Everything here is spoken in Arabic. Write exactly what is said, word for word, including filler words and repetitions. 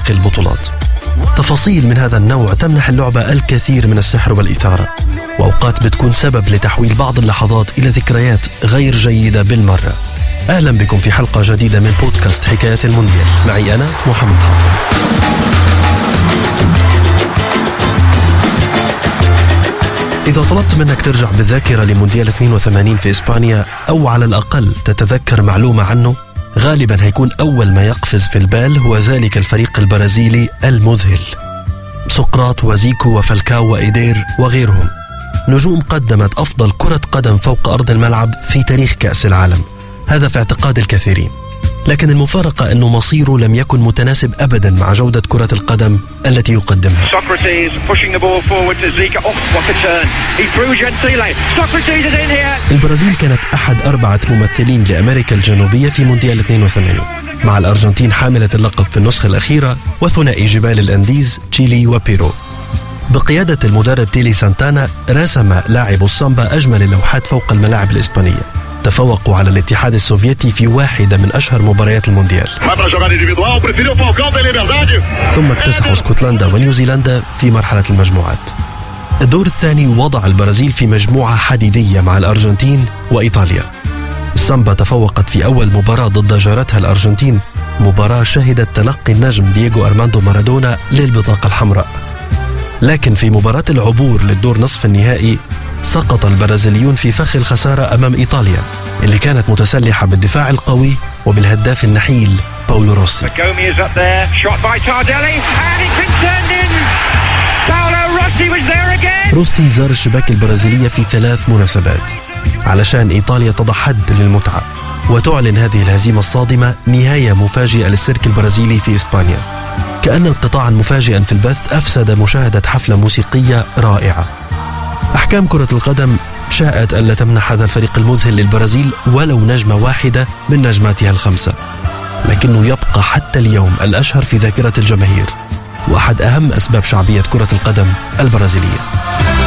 باقي البطولات. تفاصيل من هذا النوع تمنح اللعبة الكثير من السحر والإثارة، وأوقات بتكون سبب لتحويل بعض اللحظات إلى ذكريات غير جيدة بالمرة. أهلا بكم في حلقة جديدة من بودكاست حكايات المونديال، معي أنا محمد حافظ. إذا طلبت منك ترجع بالذاكرة لمونديال اثنين وثمانين في إسبانيا، أو على الأقل تتذكر معلومة عنه، غالبا هيكون أول ما يقفز في البال هو ذلك الفريق البرازيلي المذهل. سقراط وزيكو وفالكاو وإيدير وغيرهم، نجوم قدمت أفضل كرة قدم فوق أرض الملعب في تاريخ كأس العالم، هذا في اعتقاد الكثيرين. لكن المفارقة أنه مصيره لم يكن متناسب أبدا مع جودة كرة القدم التي يقدمها. البرازيل كانت أحد أربعة ممثلين لأمريكا الجنوبية في مونديال اثنين وثمانين، مع الأرجنتين حاملة اللقب في النسخة الأخيرة، وثنائي جبال الأنديز تشيلي وبيرو. بقيادة المدرب تيلي سانتانا رسم لاعب السامبا أجمل اللوحات فوق الملاعب الإسبانية، تفوقوا على الاتحاد السوفيتي في واحدة من أشهر مباريات المونديال، ثم اكتسحوا اسكتلندا ونيوزيلندا في مرحلة المجموعات. الدور الثاني وضع البرازيل في مجموعة حديدية مع الأرجنتين وإيطاليا. السامبا تفوقت في أول مباراة ضد جارتها الأرجنتين، مباراة شهدت تلقي النجم دييغو أرماندو مارادونا للبطاقة الحمراء. لكن في مباراة العبور للدور نصف النهائي سقط البرازيليون في فخ الخسارة أمام إيطاليا، اللي كانت متسلحة بالدفاع القوي وبالهداف النحيل باولو روسي. روسي زار الشباك البرازيلية في ثلاث مناسبات علشان إيطاليا تضع حد للمتعة وتعلن هذه الهزيمة الصادمة نهاية مفاجئة للسيرك البرازيلي في إسبانيا. كأن انقطاعا مفاجئا في البث أفسد مشاهدة حفلة موسيقية رائعة. أحكام كرة القدم شاءت ألا تمنح هذا الفريق المذهل للبرازيل ولو نجمة واحدة من نجماتها الخمسة، لكنه يبقى حتى اليوم الأشهر في ذاكرة الجماهير وأحد أهم أسباب شعبية كرة القدم البرازيلية.